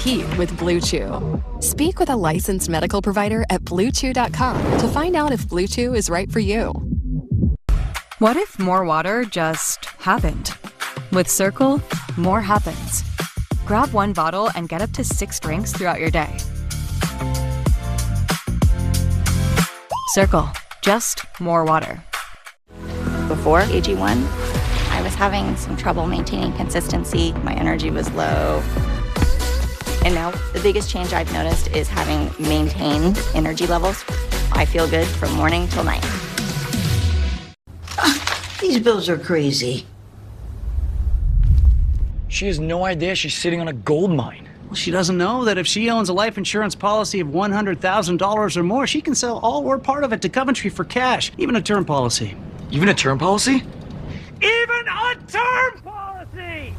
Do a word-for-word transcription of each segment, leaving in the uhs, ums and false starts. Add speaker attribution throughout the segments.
Speaker 1: compete with Blue Chew. Speak with a licensed medical provider at blue chew dot com to find out if Blue Chew is right for you.
Speaker 2: What if more water just happened? With Circle, more happens. Grab one bottle and get up to six drinks throughout your day. Circle, just more water.
Speaker 3: Before A G one, I was having some trouble maintaining consistency. My energy was low. And now the biggest change I've noticed is having maintained energy levels. I feel good from morning till night.
Speaker 4: Uh, these bills are crazy.
Speaker 5: She has no idea she's sitting on a gold mine.
Speaker 6: Well, she doesn't know that if she owns a life insurance policy of one hundred thousand dollars or more, she can sell all or part of it to Coventry for cash, even a term policy.
Speaker 5: Even a term policy?
Speaker 7: Even a term policy!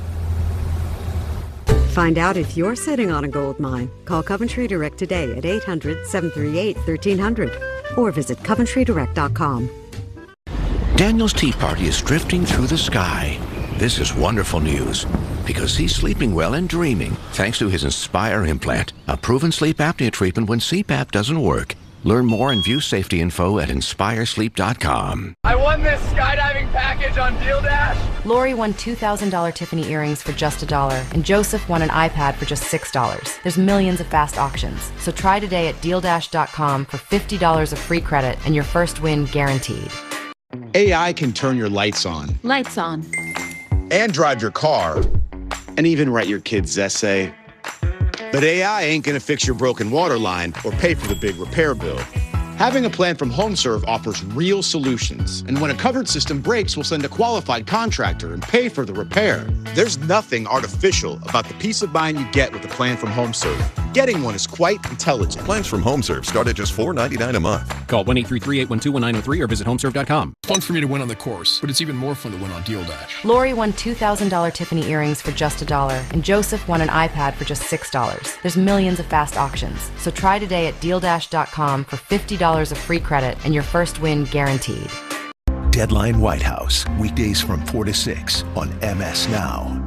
Speaker 8: Find out if you're sitting on a gold mine. Call Coventry Direct today at eight hundred, seven three eight, one three zero zero or visit coventry direct dot com.
Speaker 9: Daniel's Tea Party is drifting through the sky. This is wonderful news because he's sleeping well and dreaming thanks to his Inspire implant, a proven sleep apnea treatment when C PAP doesn't work. Learn more and view safety info at inspire sleep dot com.
Speaker 7: I won this skydiving package on Deal Dash.
Speaker 10: Lori won two thousand dollars Tiffany earrings for just a dollar, and Joseph won an iPad for just six dollars. There's millions of fast auctions, so try today at deal dash dot com for fifty dollars of free credit and your first win guaranteed.
Speaker 11: A I can turn your lights on.
Speaker 12: Lights on.
Speaker 11: And drive your car. And even write your kid's essay. But A I ain't gonna fix your broken water line or pay for the big repair bill. Having a plan from HomeServe offers real solutions. And when a covered system breaks, we'll send a qualified contractor and pay for the repair. There's nothing artificial about the peace of mind you get with a plan from HomeServe. Getting one is quite intelligent.
Speaker 13: Plans from HomeServe start at just four ninety-nine a month.
Speaker 14: Call one eight three three, eight one two, one nine zero three or visit home serve dot com.
Speaker 15: It's fun for me to win on the course, but it's even more fun to win on Deal Dash.
Speaker 10: Lori won two thousand dollars Tiffany earrings for just a dollar, and Joseph won an iPad for just six dollars. There's millions of fast auctions, so try today at deal dash dot com for fifty dollars of free credit and your first win guaranteed.
Speaker 16: Deadline White House, weekdays from four to six on M S Now.